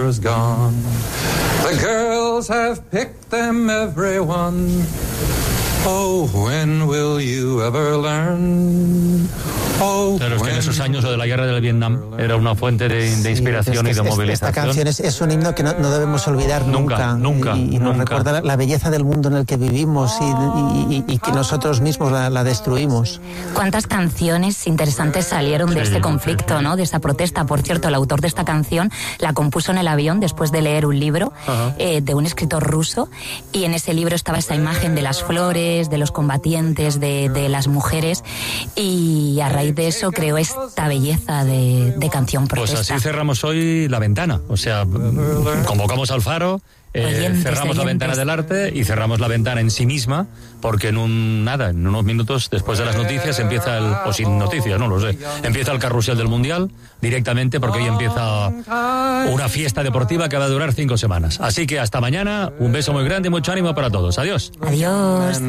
Gone. The girls have picked them, everyone. Oh, when will you ever learn? Oh, claro, es que en esos años lo de la guerra del Vietnam era una fuente de inspiración y de movilización. Esta canción es un himno que no debemos olvidar nunca. Y nos recuerda la belleza del mundo en el que vivimos y que nosotros mismos la destruimos. ¿Cuántas canciones interesantes salieron de este conflicto, ¿no? De esa protesta? Por cierto, el autor de esta canción la compuso en el avión después de leer un libro de un escritor ruso, y en ese libro estaba esa imagen de las flores, de los combatientes, de las mujeres, y a raíz de eso creó esta belleza de canción protesta. Pues así cerramos hoy La Ventana, o sea, convocamos al Faro, cerramos la ventana del arte y cerramos la ventana en sí misma, porque en unos minutos después de las noticias empieza o sin noticias, no lo sé, empieza el carrusel del Mundial directamente, porque hoy empieza una fiesta deportiva que va a durar 5 semanas. Así que hasta mañana, un beso muy grande y mucho ánimo para todos. Adiós. Adiós.